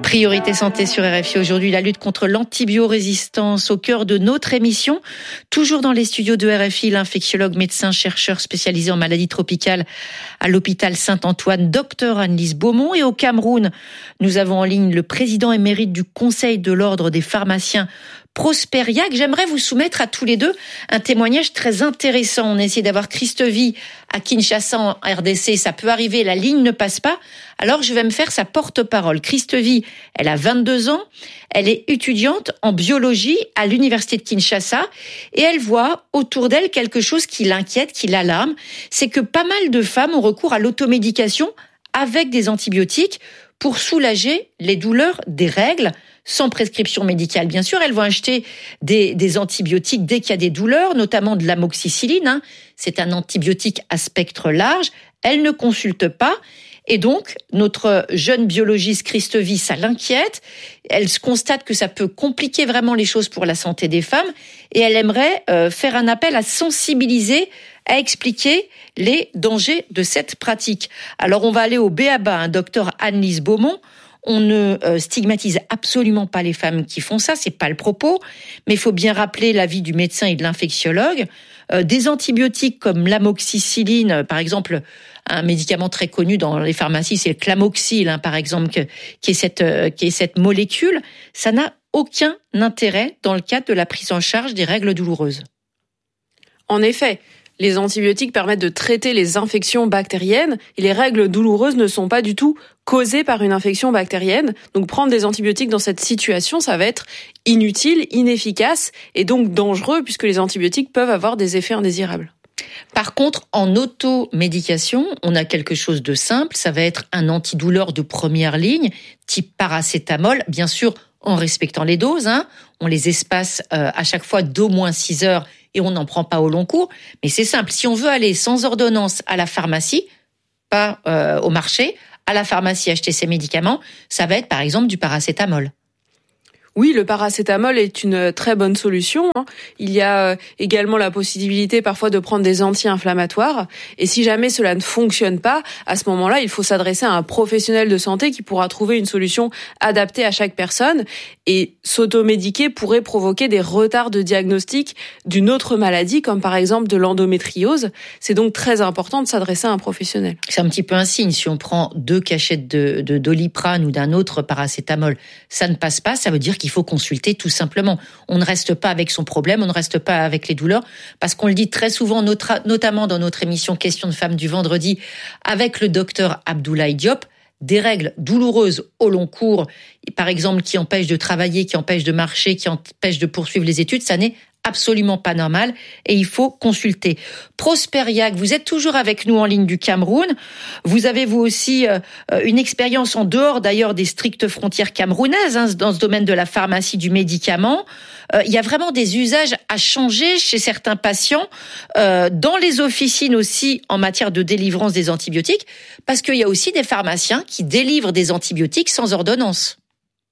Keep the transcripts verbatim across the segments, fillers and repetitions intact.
Priorité santé sur R F I aujourd'hui, la lutte contre l'antibiorésistance au cœur de notre émission. Toujours dans les studios de R F I, l'infectiologue, médecin, chercheur spécialisé en maladies tropicales à l'hôpital Saint-Antoine, docteur Anne-Lise Beaumont. Et au Cameroun, nous avons en ligne le président émérite du Conseil de l'Ordre des pharmaciens, Prosper Yack. J'aimerais vous soumettre à tous les deux un témoignage très intéressant. On a essayé d'avoir Christevie à Kinshasa en R D C. Ça peut arriver, la ligne ne passe pas. Alors je vais me faire sa porte-parole. Christevie, elle a vingt-deux ans. Elle est étudiante en biologie à l'université de Kinshasa. Et elle voit autour d'elle quelque chose qui l'inquiète, qui l'alarme. C'est que pas mal de femmes ont recours à l'automédication avec des antibiotiques pour soulager les douleurs des règles, sans prescription médicale, bien sûr. Elles vont acheter des, des antibiotiques dès qu'il y a des douleurs, notamment de l'amoxicilline. Hein. C'est un antibiotique à spectre large. Elles ne consultent pas. Et donc, notre jeune biologiste Christevie, ça l'inquiète. Elle se constate que ça peut compliquer vraiment les choses pour la santé des femmes. Et elle aimerait euh, faire un appel à sensibiliser, à expliquer les dangers de cette pratique. Alors, on va aller au B A B A, hein, docteur Anne-Lise Beaumont. On ne stigmatise absolument pas les femmes qui font ça, c'est pas le propos, mais il faut bien rappeler l'avis du médecin et de l'infectiologue. Euh, des antibiotiques comme l'amoxicilline, par exemple, un médicament très connu dans les pharmacies, c'est le Clamoxyl, hein, par exemple, que, qui est cette euh, qui est cette molécule, ça n'a aucun intérêt dans le cadre de la prise en charge des règles douloureuses. En effet, les antibiotiques permettent de traiter les infections bactériennes et les règles douloureuses ne sont pas du tout causées par une infection bactérienne. Donc prendre des antibiotiques dans cette situation, ça va être inutile, inefficace et donc dangereux puisque les antibiotiques peuvent avoir des effets indésirables. Par contre, en automédication, on a quelque chose de simple, ça va être un antidouleur de première ligne, type paracétamol, bien sûr en respectant les doses, hein. On les espace euh, à chaque fois d'au moins six heures et on n'en prend pas au long cours. Mais c'est simple, si on veut aller sans ordonnance à la pharmacie, pas euh, au marché, à la pharmacie acheter ses médicaments, ça va être par exemple du paracétamol. Oui, le paracétamol est une très bonne solution. Il y a également la possibilité parfois de prendre des anti-inflammatoires. Et si jamais cela ne fonctionne pas, à ce moment-là, il faut s'adresser à un professionnel de santé qui pourra trouver une solution adaptée à chaque personne. Et s'automédiquer pourrait provoquer des retards de diagnostic d'une autre maladie, comme par exemple de l'endométriose. C'est donc très important de s'adresser à un professionnel. C'est un petit peu un signe. Si on prend deux cachettes de, de Doliprane ou d'un autre paracétamol, ça ne passe pas, ça veut dire qu'il Il faut consulter tout simplement. On ne reste pas avec son problème, on ne reste pas avec les douleurs, parce qu'on le dit très souvent, notamment dans notre émission Questions de femmes du vendredi, avec le docteur Abdoulaye Diop, des règles douloureuses au long cours, par exemple qui empêchent de travailler, qui empêchent de marcher, qui empêchent de poursuivre les études, ça n'est absolument pas normal et il faut consulter. Prosper Yack, vous êtes toujours avec nous en ligne du Cameroun. Vous avez vous aussi euh, une expérience en dehors d'ailleurs des strictes frontières camerounaises hein, dans ce domaine de la pharmacie du médicament. Euh, il y a vraiment des usages à changer chez certains patients, euh, dans les officines aussi en matière de délivrance des antibiotiques, parce qu'il y a aussi des pharmaciens qui délivrent des antibiotiques sans ordonnance.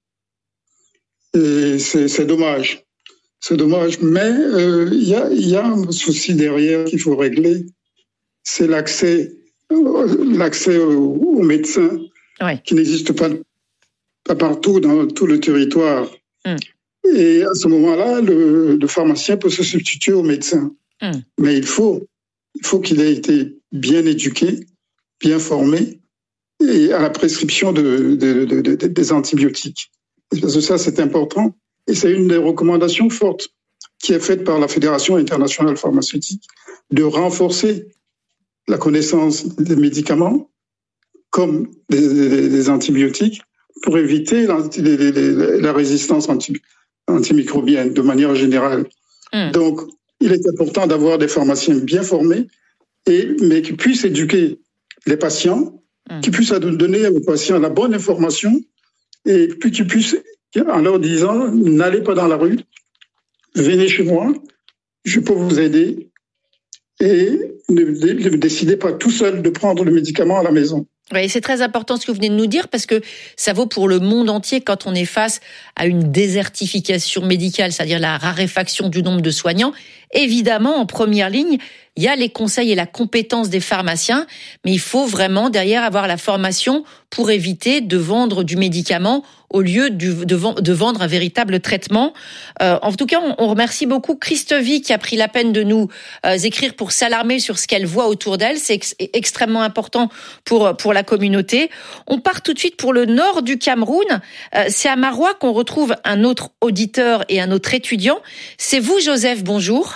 Et c'est, c'est dommage. C'est dommage, mais il euh, y, a, y a un souci derrière qu'il faut régler, c'est l'accès, l'accès aux, aux médecins ouais. qui n'existe pas, pas partout dans tout le territoire. Mm. Et à ce moment-là, le, le pharmacien peut se substituer au médecin. Mm. Mais il faut, il faut qu'il ait été bien éduqué, bien formé et à la prescription de, de, de, de, de, des antibiotiques. Parce que ça, c'est important. Et c'est une des recommandations fortes qui est faite par la Fédération internationale pharmaceutique de renforcer la connaissance des médicaments comme des, des, des antibiotiques pour éviter la, la résistance anti, antimicrobienne de manière générale. Mmh. Donc, il est important d'avoir des pharmaciens bien formés, et, mais qui puissent éduquer les patients, mmh. qui puissent donner aux patients la bonne information et puis qui puissent en leur disant, n'allez pas dans la rue, venez chez moi, je peux vous aider et ne, ne décidez pas tout seul de prendre le médicament à la maison. Oui, c'est très important ce que vous venez de nous dire parce que ça vaut pour le monde entier quand on est face à une désertification médicale, c'est-à-dire la raréfaction du nombre de soignants. Évidemment, en première ligne, il y a les conseils et la compétence des pharmaciens, mais il faut vraiment derrière avoir la formation pour éviter de vendre du médicament au lieu de, de, de vendre un véritable traitement. Euh, en tout cas, on, on remercie beaucoup Christovie qui a pris la peine de nous euh, écrire pour s'alarmer sur ce qu'elle voit autour d'elle. C'est ex- extrêmement important pour pour la communauté. On part tout de suite pour le nord du Cameroun. Euh, c'est à Maroua qu'on retrouve un autre auditeur et un autre étudiant. C'est vous, Joseph. Bonjour.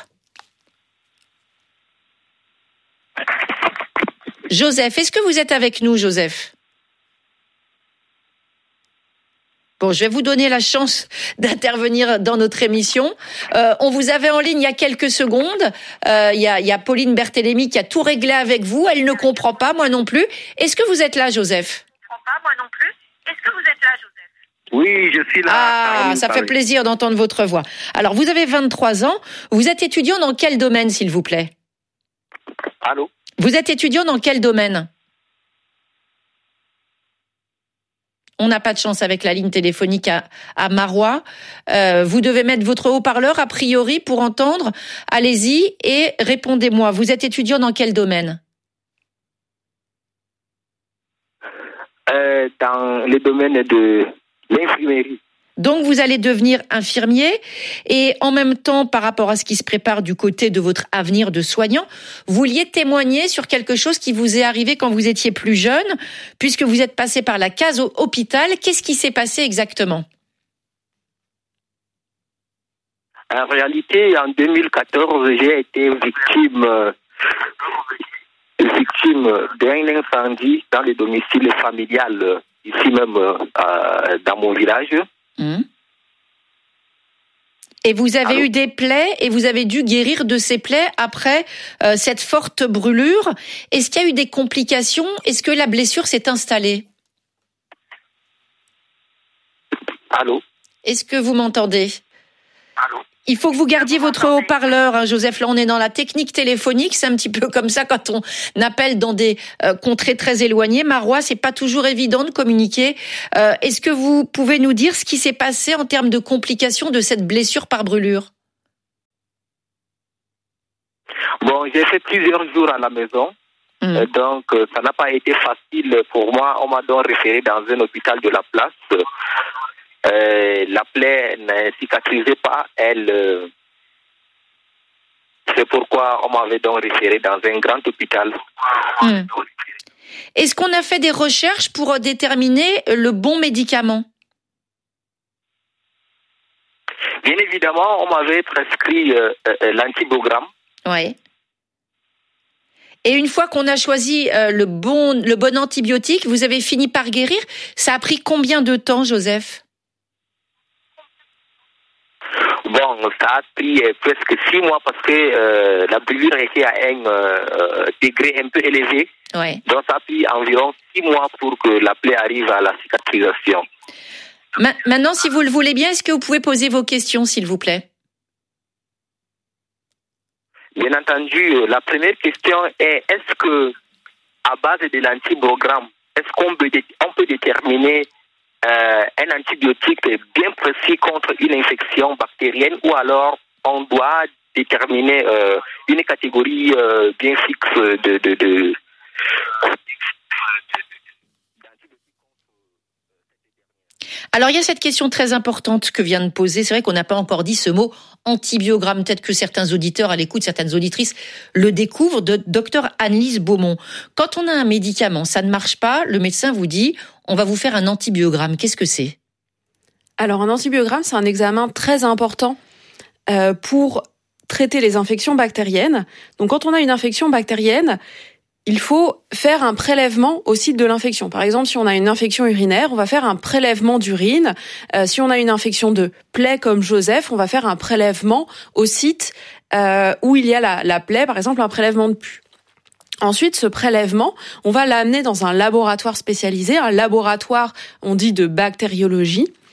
Joseph, est-ce que vous êtes avec nous, Joseph ? Bon, je vais vous donner la chance d'intervenir dans notre émission. Euh, on vous avait en ligne il y a quelques secondes. Euh, il y a, il y a Pauline Berthélémy qui a tout réglé avec vous. Elle ne comprend pas, moi non plus. Est-ce que vous êtes là, Joseph ? Je ne comprends pas, moi non plus. Est-ce que vous êtes là, Joseph ? Oui, je suis là. Ah, ça fait plaisir d'entendre votre voix. Alors, vous avez vingt-trois ans. Vous êtes étudiant dans quel domaine, s'il vous plaît ? Allô ? Vous êtes étudiant dans quel domaine ? On n'a pas de chance avec la ligne téléphonique à, à Maroua. Euh, vous devez mettre votre haut-parleur, a priori, pour entendre. Allez-y et répondez-moi. Vous êtes étudiant dans quel domaine ? euh, Dans le domaine de l'infirmerie. Donc, vous allez devenir infirmier et en même temps, par rapport à ce qui se prépare du côté de votre avenir de soignant, vous vouliez témoigner sur quelque chose qui vous est arrivé quand vous étiez plus jeune, puisque vous êtes passé par la case hôpital. Qu'est-ce qui s'est passé exactement ? En réalité, en deux mille quatorze, j'ai été victime, euh, victime d'un incendie dans le domicile familial, euh, ici même euh, dans mon village. Et vous avez Allô? eu des plaies et vous avez dû guérir de ces plaies après euh, cette forte brûlure. Est-ce qu'il y a eu des complications ? Est-ce que la blessure s'est installée ? Allô ? Est-ce que vous m'entendez ? Allô ? Il faut que vous gardiez votre haut-parleur, hein, Joseph. Là, on est dans la technique téléphonique. C'est un petit peu comme ça quand on appelle dans des euh, contrées très éloignées. Maroua, c'est pas toujours évident de communiquer. Euh, est-ce que vous pouvez nous dire ce qui s'est passé en termes de complications de cette blessure par brûlure ? Bon, j'ai fait plusieurs jours à la maison. Mmh. Euh, donc, euh, ça n'a pas été facile pour moi. On m'a donc référé dans un hôpital de la place. Euh, la plaie ne cicatrisait pas, elle. Euh, c'est pourquoi on m'avait donc référé dans un grand hôpital. Mmh. Est-ce qu'on a fait des recherches pour déterminer le bon médicament ? Bien évidemment, on m'avait prescrit euh, euh, l'antibiogramme. Oui. Et une fois qu'on a choisi euh, le bon, le bon antibiotique, vous avez fini par guérir. Ça a pris combien de temps, Joseph ? Bon, ça a pris euh, presque six mois parce que euh, la brûlure était à un euh, degré un peu élevé. Ouais. Donc, ça a pris environ six mois pour que la plaie arrive à la cicatrisation. Ma- maintenant, si vous le voulez bien, est-ce que vous pouvez poser vos questions, s'il vous plaît ? Bien entendu, la première question est, est-ce que, à base de l'antibiogramme, est-ce qu'on peut, dé- on peut déterminer Euh, un antibiotique bien précis contre une infection bactérienne ou alors on doit déterminer euh, une catégorie euh, bien fixe de, de, de... Alors, il y a cette question très importante que vient de poser. C'est vrai qu'on n'a pas encore dit ce mot antibiogramme. Peut-être que certains auditeurs à l'écoute, certaines auditrices le découvrent, de docteur Anne-Lise Beaumont. Quand on a un médicament, ça ne marche pas, le médecin vous dit on va vous faire un antibiogramme. Qu'est-ce que c'est ? Alors, un antibiogramme, c'est un examen très important euh, pour traiter les infections bactériennes. Donc, quand on a une infection bactérienne, il faut faire un prélèvement au site de l'infection. Par exemple, si on a une infection urinaire, on va faire un prélèvement d'urine. Euh, si on a une infection de plaie comme Joseph, on va faire un prélèvement au site euh, où il y a la, la plaie, par exemple un prélèvement de pus. Ensuite, ce prélèvement, on va l'amener dans un laboratoire spécialisé, un laboratoire, on dit, de bactériologie.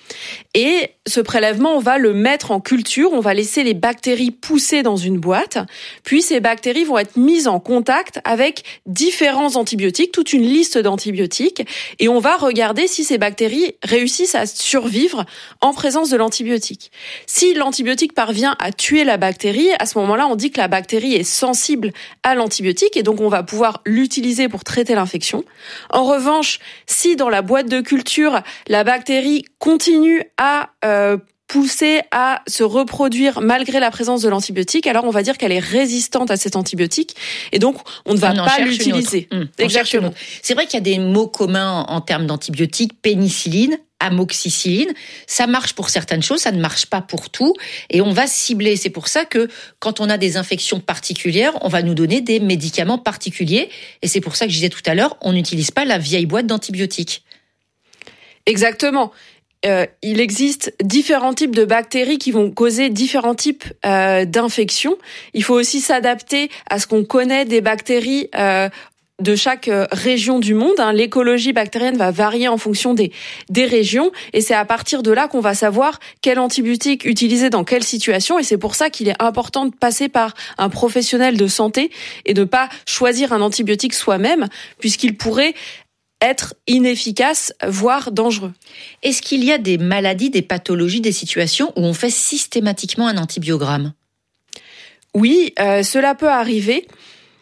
Et ce prélèvement, on va le mettre en culture, on va laisser les bactéries pousser dans une boîte, puis ces bactéries vont être mises en contact avec différents antibiotiques, toute une liste d'antibiotiques, et on va regarder si ces bactéries réussissent à survivre en présence de l'antibiotique. Si l'antibiotique parvient à tuer la bactérie, à ce moment-là, on dit que la bactérie est sensible à l'antibiotique, et donc on va pouvoir l'utiliser pour traiter l'infection. En revanche, si dans la boîte de culture, la bactérie continue à euh, pousser à se reproduire malgré la présence de l'antibiotique, alors on va dire qu'elle est résistante à cet antibiotique et donc on ne va on pas l'utiliser. Mmh, Exactement. C'est vrai qu'il y a des mots communs en, en termes d'antibiotiques, pénicilline, amoxicilline. Ça marche pour certaines choses, ça ne marche pas pour tout et on va cibler. C'est pour ça que quand on a des infections particulières, on va nous donner des médicaments particuliers et c'est pour ça que je disais tout à l'heure, on n'utilise pas la vieille boîte d'antibiotiques. Exactement. Euh, il existe différents types de bactéries qui vont causer différents types euh, d'infections. Il faut aussi s'adapter à ce qu'on connaît des bactéries euh, de chaque région du monde. Hein. L'écologie bactérienne va varier en fonction des, des régions et c'est à partir de là qu'on va savoir quel antibiotique utiliser dans quelle situation et c'est pour ça qu'il est important de passer par un professionnel de santé et de pas choisir un antibiotique soi-même puisqu'il pourrait être inefficace, voire dangereux. Est-ce qu'il y a des maladies, des pathologies, des situations où on fait systématiquement un antibiogramme ? Oui, euh, cela peut arriver.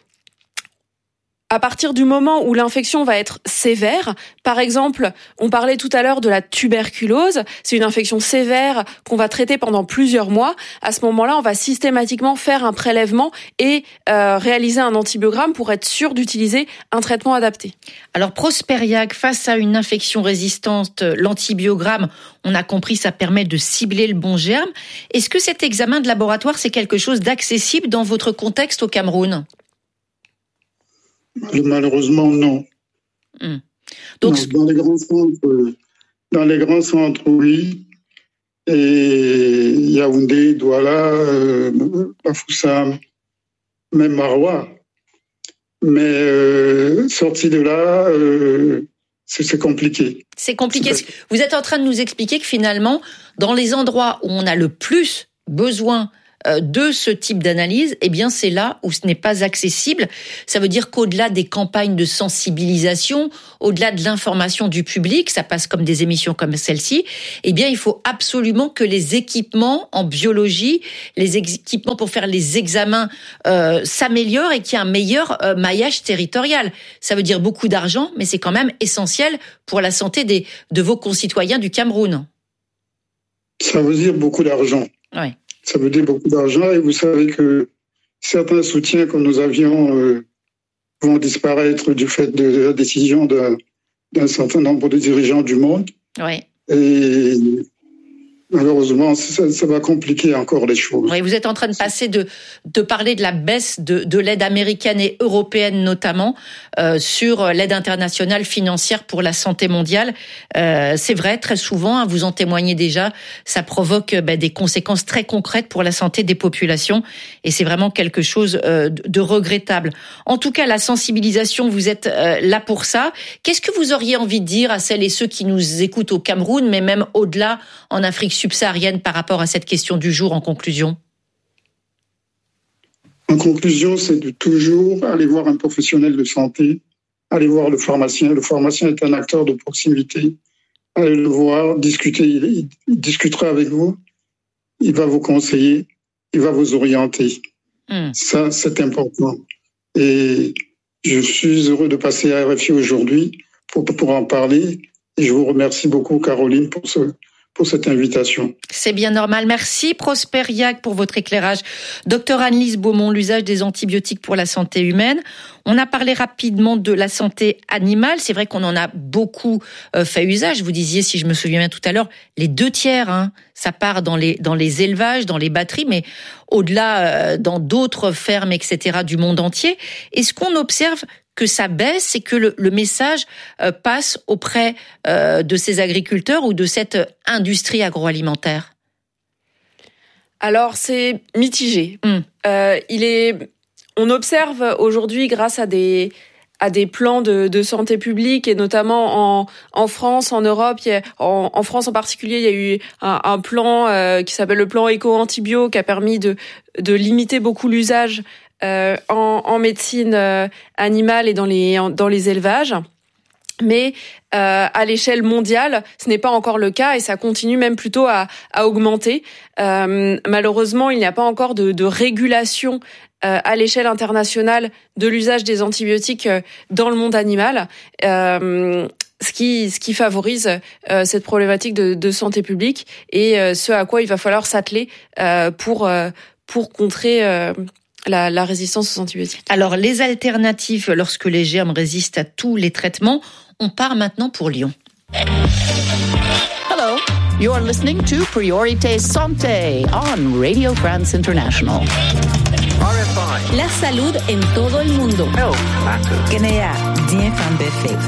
À partir du moment où l'infection va être sévère, par exemple, on parlait tout à l'heure de la tuberculose, c'est une infection sévère qu'on va traiter pendant plusieurs mois. À ce moment-là, on va systématiquement faire un prélèvement et euh, réaliser un antibiogramme pour être sûr d'utiliser un traitement adapté. Alors Prosperiac, face à une infection résistante, l'antibiogramme, on a compris, ça permet de cibler le bon germe. Est-ce que cet examen de laboratoire, c'est quelque chose d'accessible dans votre contexte au Cameroun ? Malheureusement, non. Hum. Donc, non, dans les grands centres, dans les grands centres, oui. Et Yaoundé, Douala, euh, Bafoussam, même Maroua. Mais euh, sorti de là, euh, c'est, c'est compliqué. C'est compliqué. C'est... Vous êtes en train de nous expliquer que finalement, dans les endroits où on a le plus besoin de ce type d'analyse, eh bien c'est là où ce n'est pas accessible. Ça veut dire qu'au-delà des campagnes de sensibilisation, au-delà de l'information du public, ça passe comme des émissions comme celle-ci, eh bien il faut absolument que les équipements en biologie, les équipements pour faire les examens euh, s'améliorent et qu'il y ait un meilleur euh, maillage territorial. Ça veut dire beaucoup d'argent, mais c'est quand même essentiel pour la santé des, de vos concitoyens du Cameroun. Ça veut dire beaucoup d'argent. Oui. Ça veut dire beaucoup d'argent et vous savez que certains soutiens que nous avions euh, vont disparaître du fait de la décision d'un, d'un certain nombre de dirigeants du monde. Oui. Et malheureusement, ça, ça va compliquer encore les choses. Oui, vous êtes en train de passer de, de parler de la baisse de, de l'aide américaine et européenne notamment euh, sur l'aide internationale financière pour la santé mondiale. Euh, c'est vrai, très souvent, hein, vous en témoignez déjà, ça provoque bah, des conséquences très concrètes pour la santé des populations et c'est vraiment quelque chose euh, de regrettable. En tout cas, la sensibilisation, vous êtes euh, là pour ça. Qu'est-ce que vous auriez envie de dire à celles et ceux qui nous écoutent au Cameroun, mais même au-delà en Afrique subsaharienne par rapport à cette question du jour en conclusion ? En conclusion, c'est de toujours aller voir un professionnel de santé, aller voir le pharmacien. Le pharmacien est un acteur de proximité. Allez le voir, discuter, il, il discutera avec vous, il va vous conseiller, il va vous orienter. Mmh. Ça, c'est important. Et je suis heureux de passer à R F I aujourd'hui pour, pour en parler. Et je vous remercie beaucoup, Caroline, pour ce pour cette invitation. C'est bien normal. Merci Prosperiac pour votre éclairage. Docteur Anne-Lise Beaumont, l'usage des antibiotiques pour la santé humaine. On a parlé rapidement de la santé animale. C'est vrai qu'on en a beaucoup fait usage. Vous disiez, si je me souviens bien tout à l'heure, les deux tiers, hein, ça part dans les dans les élevages, dans les batteries, mais au-delà, euh, dans d'autres fermes, et cetera du monde entier. Est-ce qu'on observe que ça baisse et que le, le message euh, passe auprès euh, de ces agriculteurs ou de cette industrie agroalimentaire ? Alors, c'est mitigé. Mmh. Euh, il est, on observe aujourd'hui, grâce à des, à des plans de, de santé publique, et notamment en, en France, en Europe, il y a, en, en France en particulier, il y a eu un, un plan euh, qui s'appelle le plan éco-antibio, qui a permis de, de limiter beaucoup l'usage euh, en, en médecine euh, animale et dans les, en, dans les élevages. Mais euh, à l'échelle mondiale, ce n'est pas encore le cas, et ça continue même plutôt à, à augmenter. Euh, malheureusement, il n'y a pas encore de, de régulation euh, à l'échelle internationale de l'usage des antibiotiques euh, dans le monde animal, euh, ce qui ce qui favorise euh, cette problématique de, de santé publique, et euh, ce à quoi il va falloir s'atteler euh, pour euh, pour contrer euh, La, la résistance aux antibiotiques. Alors, les alternatives lorsque les germes résistent à tous les traitements, on part maintenant pour Lyon. Hello, you're listening to Priorité Santé on Radio France International. R F I. La salud en todo el mundo. Health matters. Kenya, bien fan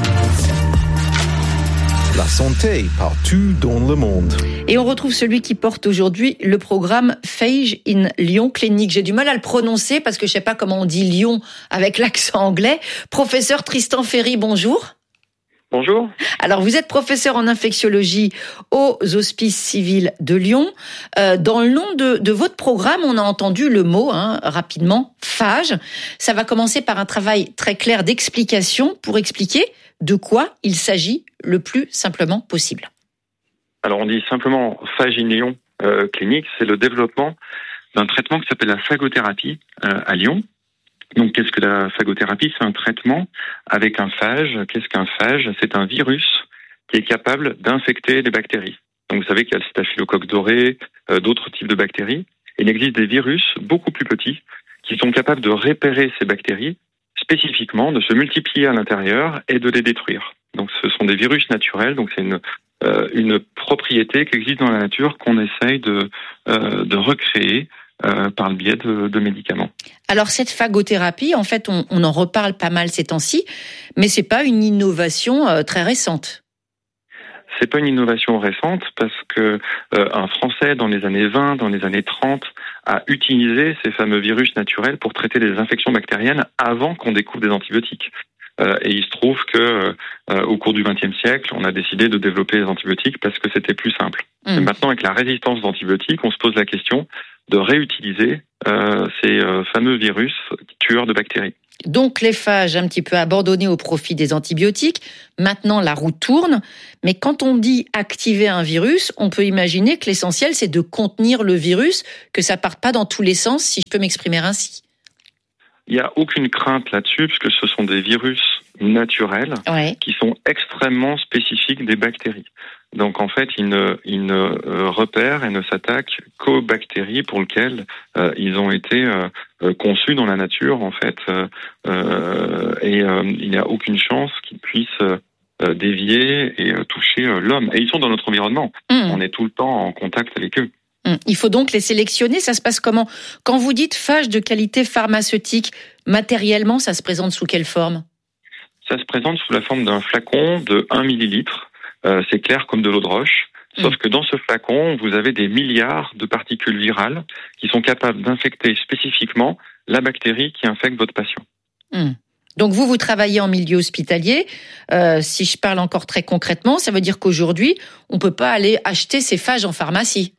La santé partout dans le monde. Et on retrouve celui qui porte aujourd'hui le programme Phage in Lyon Clinique. J'ai du mal à le prononcer parce que je sais pas comment on dit Lyon avec l'accent anglais. Professeur Tristan Ferry, bonjour. Bonjour. Alors, vous êtes professeur en infectiologie aux Hospices civils de Lyon. Euh, dans le nom de, de votre programme, on a entendu le mot, hein, rapidement, phage. Ça va commencer par un travail très clair d'explication pour expliquer de quoi il s'agit le plus simplement possible. Alors, on dit simplement Phage in Lyon euh, Clinique, c'est le développement d'un traitement qui s'appelle la phagothérapie euh, à Lyon. Donc, qu'est-ce que la phagothérapie ? C'est un traitement avec un phage. Qu'est-ce qu'un phage ? C'est un virus qui est capable d'infecter des bactéries. Donc, vous savez qu'il y a le staphylocoque doré, euh, d'autres types de bactéries. Et il existe des virus beaucoup plus petits qui sont capables de repérer ces bactéries spécifiquement, de se multiplier à l'intérieur et de les détruire. Donc, ce sont des virus naturels. Donc, c'est une euh, une propriété qui existe dans la nature qu'on essaye de euh, de recréer Euh, par le biais de, de médicaments. Alors cette phagothérapie, en fait, on, on en reparle pas mal ces temps-ci, mais c'est pas une innovation euh, très récente. C'est pas une innovation récente parce que euh, un Français dans les années vingt, dans les années trente, a utilisé ces fameux virus naturels pour traiter des infections bactériennes avant qu'on découvre des antibiotiques. Euh, et il se trouve que euh, au cours du vingtième siècle, on a décidé de développer les antibiotiques parce que c'était plus simple. Mmh. Et maintenant, avec la résistance aux antibiotiques, on se pose la question de réutiliser euh, ces euh, fameux virus tueurs de bactéries. Donc les phages un petit peu abandonnés au profit des antibiotiques. Maintenant, la roue tourne. Mais quand on dit activer un virus, on peut imaginer que l'essentiel, c'est de contenir le virus, que ça parte pas dans tous les sens, si je peux m'exprimer ainsi. Il n'y a aucune crainte là-dessus, puisque ce sont des virus naturels ouais. qui sont extrêmement spécifiques des bactéries. Donc en fait, ils ne, ils ne euh, repèrent et ne s'attaquent qu'aux bactéries pour lesquelles euh, ils ont été euh, conçus dans la nature, en fait. Euh, euh, et euh, il n'y a aucune chance qu'ils puissent euh, dévier et euh, toucher euh, l'homme. Et ils sont dans notre environnement. Mmh. On est tout le temps en contact avec eux. Il faut donc les sélectionner. Ça se passe comment ? Quand vous dites phage de qualité pharmaceutique, matériellement, ça se présente sous quelle forme ? Ça se présente sous la forme d'un flacon de un millilitre. Euh, c'est clair comme de l'eau de roche. Sauf mmh. que dans ce flacon, vous avez des milliards de particules virales qui sont capables d'infecter spécifiquement la bactérie qui infecte votre patient. Mmh. Donc vous, vous travaillez en milieu hospitalier. Euh, si je parle encore très concrètement, ça veut dire qu'aujourd'hui, on ne peut pas aller acheter ces phages en pharmacie.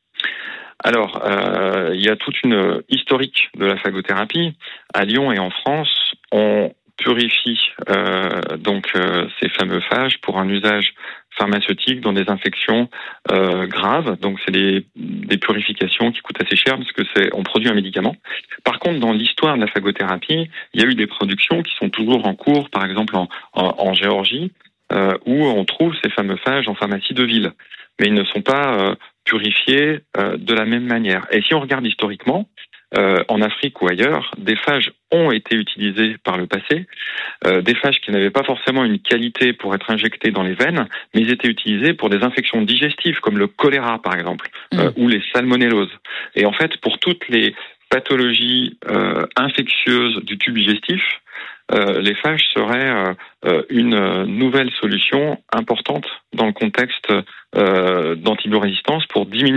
Alors, euh, il y a toute une historique de la phagothérapie. À Lyon et en France, on purifie euh, donc euh, ces fameux phages pour un usage pharmaceutique dans des infections euh, graves. Donc, c'est des, des purifications qui coûtent assez cher parce que c'est on produit un médicament. Par contre, dans l'histoire de la phagothérapie, il y a eu des productions qui sont toujours en cours, par exemple en, en, en Géorgie, euh, où on trouve ces fameux phages en pharmacie de ville. Mais ils ne sont pas euh, purifiés euh, de la même manière. Et si on regarde historiquement, euh, en Afrique ou ailleurs, des phages ont été utilisés par le passé, euh, des phages qui n'avaient pas forcément une qualité pour être injectés dans les veines, mais ils étaient utilisés pour des infections digestives, comme le choléra par exemple, mmh. euh, ou les salmonelloses. Et en fait, pour toutes les pathologies euh, infectieuses du tube digestif, Euh, les phages seraient euh, euh, une euh, nouvelle solution importante dans le contexte euh, d'antibiorésistance pour diminuer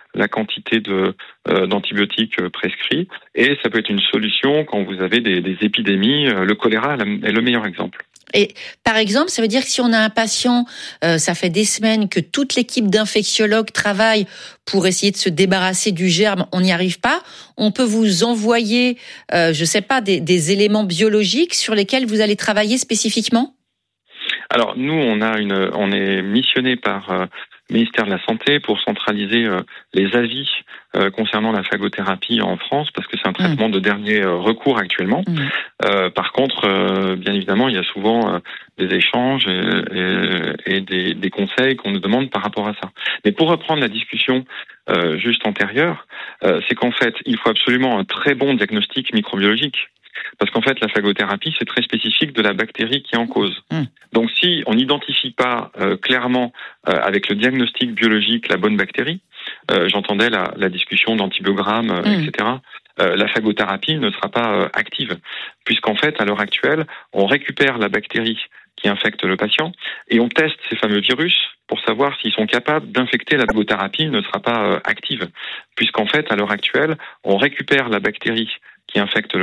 la quantité de euh, d'antibiotiques prescrits. Et ça peut être une solution quand vous avez des, des épidémies. Le choléra est le meilleur exemple. Et par exemple, ça veut dire que si on a un patient, euh, ça fait des semaines que toute l'équipe d'infectiologues travaille pour essayer de se débarrasser du germe, on n'y arrive pas, on peut vous envoyer, euh, je sais pas, des, des éléments biologiques sur lesquels vous allez travailler spécifiquement ? Alors nous, on a une, on est missionné par euh, le ministère de la Santé pour centraliser euh, les avis euh, concernant la phagothérapie en France, parce que c'est un traitement mmh. de dernier euh, recours actuellement. Mmh. Euh, par contre, euh, bien évidemment, il y a souvent euh, des échanges et, et, et des, des conseils qu'on nous demande par rapport à ça. Mais pour reprendre la discussion euh, juste antérieure, euh, c'est qu'en fait, il faut absolument un très bon diagnostic microbiologique. Parce qu'en fait, la phagothérapie, c'est très spécifique de la bactérie qui est en cause. Mmh. Donc, si on n'identifie pas euh, clairement, euh, avec le diagnostic biologique, la bonne bactérie, euh, j'entendais la, la discussion d'antibiogramme, euh, mmh. et cetera, euh, la phagothérapie ne sera pas euh, active. Puisqu'en fait, à l'heure actuelle, on récupère la bactérie qui infecte le patient et on teste ces fameux virus pour savoir s'ils sont capables d'infecter. La phagothérapie ne sera pas euh, active. Puisqu'en fait, à l'heure actuelle, on récupère la bactérie qui infecte le